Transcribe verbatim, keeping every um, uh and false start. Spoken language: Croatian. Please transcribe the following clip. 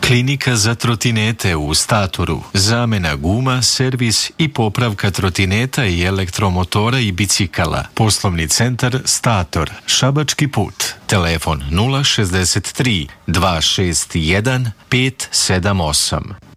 Klinika za trotinete u Statoru, zamena guma, servis i popravka trotineta i elektromotora i bicikala. Poslovni centar Stator, Šabački put. Telefon nula šezdeset tri, dva šest jedan, pet sedam osam.